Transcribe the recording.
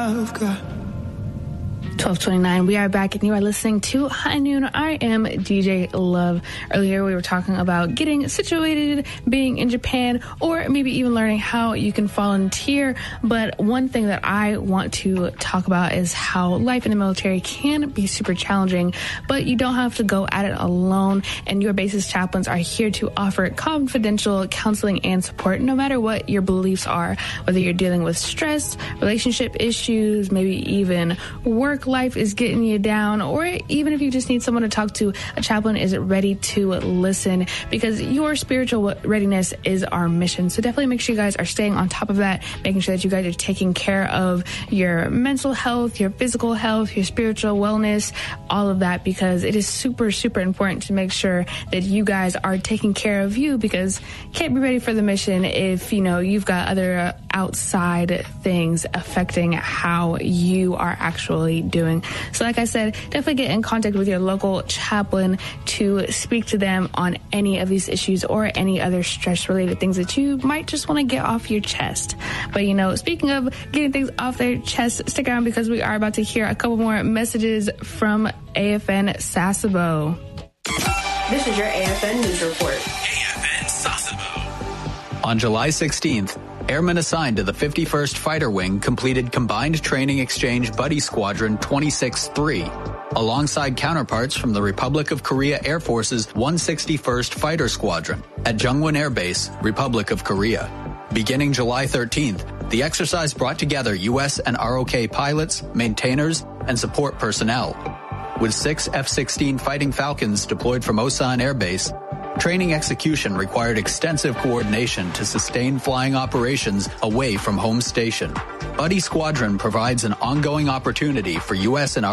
I've got. 12:29. We are back and you are listening to High Noon. I am DJ Love. Earlier we were talking about getting situated, being in Japan, or maybe even learning how you can volunteer. But one thing that I want to talk about is how life in the military can be super challenging, but you don't have to go at it alone. And your base's chaplains are here to offer confidential counseling and support, no matter what your beliefs are, whether you're dealing with stress, relationship issues, maybe even work life is getting you down, or even if you just need someone to talk to, a chaplain is ready to listen, because your spiritual readiness is our mission. So definitely make sure you guys are staying on top of that, making sure that you guys are taking care of your mental health, your physical health, your spiritual wellness, all of that, because it is super, super important to make sure that you guys are taking care of you, because you can't be ready for the mission if, you know, you've got other outside things affecting how you are actually doing. So like I said, definitely get in contact with your local chaplain to speak to them on any of these issues or any other stress-related things that you might just want to get off your chest. But, you know, speaking of getting things off their chest, stick around because we are about to hear a couple more messages from AFN Sasebo. This is your AFN News Report. AFN Sasebo. On July 16th, airmen assigned to the 51st Fighter Wing completed Combined Training Exchange Buddy Squadron 26-3, alongside counterparts from the Republic of Korea Air Force's 161st Fighter Squadron at Jungwon Air Base, Republic of Korea. Beginning July 13th, the exercise brought together U.S. and ROK pilots, maintainers, and support personnel. With 6 F-16 Fighting Falcons deployed from Osan Air Base, training execution required extensive coordination to sustain flying operations away from home station. Buddy Squadron provides an ongoing opportunity for U.S. and